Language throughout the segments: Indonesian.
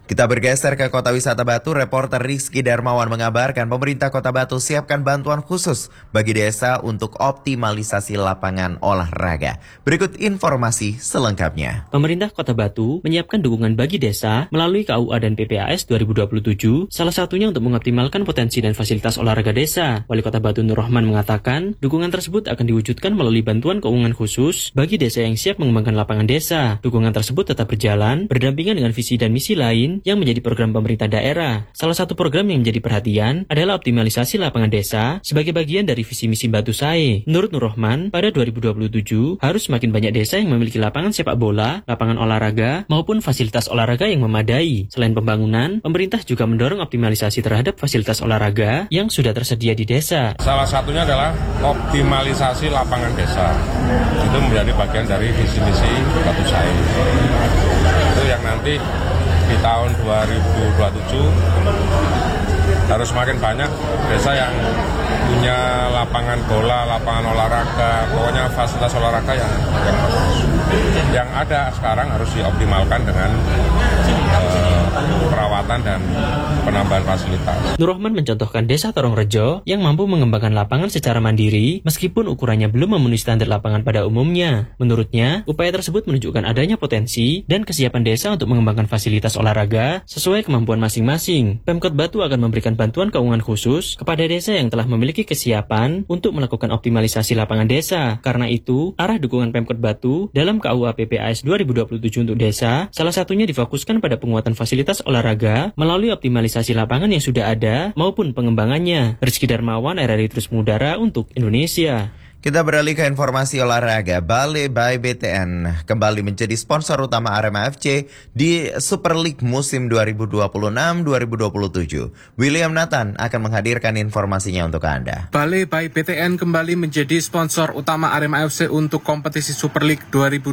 Kita bergeser ke Kota Wisata Batu, reporter Rizky Darmawan mengabarkan pemerintah Kota Batu siapkan bantuan khusus bagi desa untuk optimalisasi lapangan olahraga. Berikut informasi selengkapnya. Pemerintah Kota Batu menyiapkan dukungan bagi desa melalui KUA dan PPAS 2027, salah satunya untuk mengoptimalkan potensi dan fasilitas olahraga desa. Wali Kota Batu Nur Rahman mengatakan, dukungan tersebut akan diwujudkan melalui bantuan keuangan khusus bagi desa yang siap mengembangkan lapangan desa. Dukungan tersebut tetap berjalan, berdampingan dengan visi dan misi lain yang menjadi program pemerintah daerah. Salah satu program yang menjadi perhatian adalah optimalisasi lapangan desa sebagai bagian dari visi misi Batu Sae. Menurut Nur Rahman, pada 2027 harus semakin banyak desa yang memiliki lapangan sepak bola, lapangan olahraga, maupun fasilitas olahraga yang memadai. Selain pembangunan, pemerintah juga mendorong optimalisasi terhadap fasilitas olahraga yang sudah tersedia di desa. Salah satunya adalah optimalisasi lapangan desa. Itu menjadi bagian dari visi misi Batu Sae. Itu yang nanti di tahun 2027 harus semakin banyak desa yang punya lapangan bola, lapangan olahraga, pokoknya fasilitas olahraga yang ada sekarang harus dioptimalkan dengan perawatan dan penambahan fasilitas. Nur Rahman mencontohkan desa Torongrejo yang mampu mengembangkan lapangan secara mandiri meskipun ukurannya belum memenuhi standar lapangan pada umumnya. Menurutnya, upaya tersebut menunjukkan adanya potensi dan kesiapan desa untuk mengembangkan fasilitas olahraga sesuai kemampuan masing-masing. Pemkot Batu akan memberikan bantuan keuangan khusus kepada desa yang telah memiliki kesiapan untuk melakukan optimalisasi lapangan desa. Karena itu, arah dukungan Pemkot Batu dalam KUA PPAS 2027 untuk desa, salah satunya difokuskan pada penguatan fasilitas olahraga melalui optimalisasi lapangan yang sudah ada maupun pengembangannya. Rizky Darmawan, RRI Terus Mengudara untuk Indonesia. Kita beralih ke informasi olahraga. Bale by BTN kembali menjadi sponsor utama Arema FC di Super League musim 2026-2027. William Nathan akan menghadirkan informasinya untuk Anda. Bale by BTN kembali menjadi sponsor utama Arema FC untuk kompetisi Super League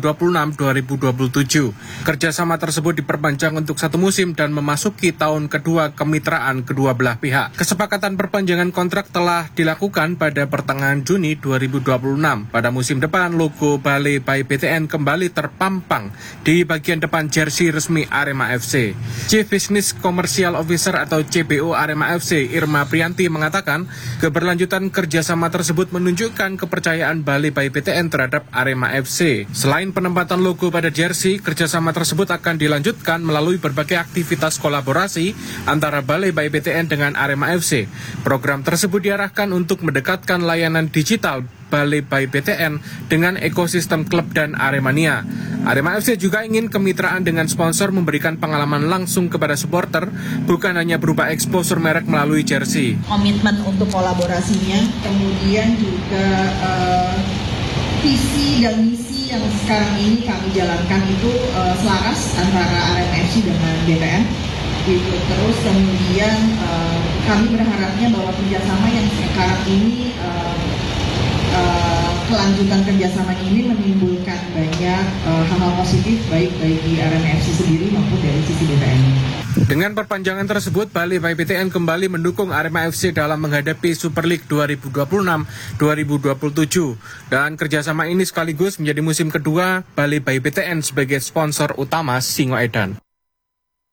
2026-2027. Kerjasama tersebut diperpanjang untuk 1 musim dan memasuki tahun kedua kemitraan kedua belah pihak. Kesepakatan perpanjangan kontrak telah dilakukan pada pertengahan Juni 2026. Pada musim depan, logo Bale by BTN kembali terpampang di bagian depan jersey resmi Arema FC. Chief Business Commercial Officer atau CBO Arema FC, Irma Priyanti mengatakan, keberlanjutan kerjasama tersebut menunjukkan kepercayaan Bale by BTN terhadap Arema FC. Selain penempatan logo pada jersey, kerjasama tersebut akan dilanjutkan melalui berbagai aktivitas kolaborasi antara Bale by BTN dengan Arema FC. Program tersebut diarahkan untuk mendekatkan layanan digital Bale by BTN dengan ekosistem klub dan Aremania. Arema FC juga ingin kemitraan dengan sponsor memberikan pengalaman langsung kepada supporter, bukan hanya berupa exposure merek melalui jersey. Komitmen untuk kolaborasinya, kemudian juga visi dan misi yang sekarang ini kami jalankan itu selaras antara Arema FC dengan BTN. Gitu. Terus kemudian kami berharapnya bahwa kerjasama yang sekarang ini kelanjutan kerjasama ini menimbulkan banyak hal-hal positif baik bagi Arema FC sendiri maupun dari sisi BTN. Dengan perpanjangan tersebut, Bale by BTN kembali mendukung Arema FC dalam menghadapi Super League 2026-2027. Dan kerjasama ini sekaligus menjadi musim kedua Bale by BTN sebagai sponsor utama Singoedan.